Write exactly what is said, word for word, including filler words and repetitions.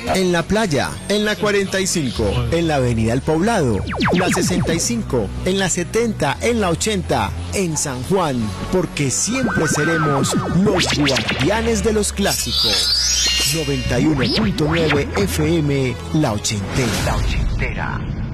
En la playa, en la cuarenta y cinco, en la avenida El Poblado, la sesenta y cinco, en la setenta, en la ochenta, en San Juan, porque siempre seremos los guardianes de los clásicos. noventa y uno punto nueve F M, La Ochentera. La Ochentera.